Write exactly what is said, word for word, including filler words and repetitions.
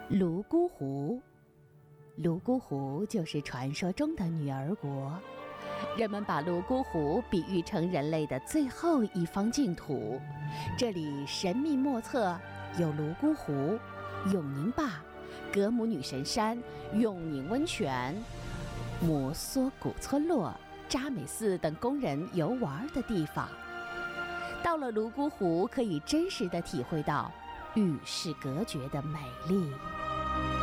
泸沽湖，泸沽湖就是传说中的女儿国。人们把泸沽湖比喻成人类的最后一方净土，这里神秘莫测，有泸沽湖、永宁坝、格姆女神山、永宁温泉、摩梭古村落、扎美寺等供人游玩的地方。到了泸沽湖，可以真实地体会到与世隔绝的美丽。